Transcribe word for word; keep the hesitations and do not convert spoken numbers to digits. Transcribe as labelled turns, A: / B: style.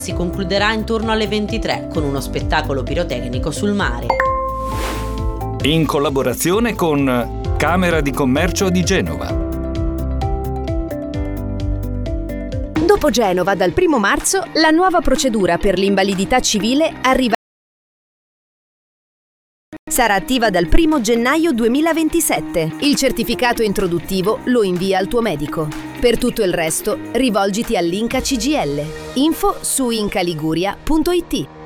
A: si concluderà intorno alle ventitré con uno spettacolo pirotecnico sul mare.
B: In collaborazione con Camera di Commercio di Genova.
C: Dopo Genova, dal primo marzo, la nuova procedura per l'invalidità civile arriva. Sarà attiva dal primo gennaio duemilaventisette. Il certificato introduttivo lo invia al tuo medico. Per tutto il resto, rivolgiti all'Inca C G I L. Info su incaliguria punto it.